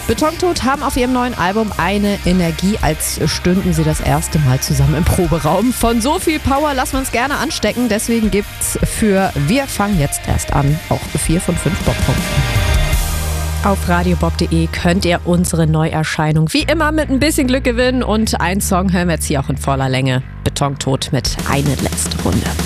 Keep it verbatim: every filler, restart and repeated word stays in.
Betontot haben auf ihrem neuen Album eine Energie, als stünden sie das erste Mal zusammen im Proberaum. Von so viel Power lassen wir uns gerne anstecken. Deswegen gibt's für Wir fangen jetzt erst an auch vier von fünf Bobpunkten. Auf radiobob punkt de könnt ihr unsere Neuerscheinung wie immer mit ein bisschen Glück gewinnen. Und einen Song hören wir jetzt hier auch in voller Länge. Betontot mit Eine letzte Runde.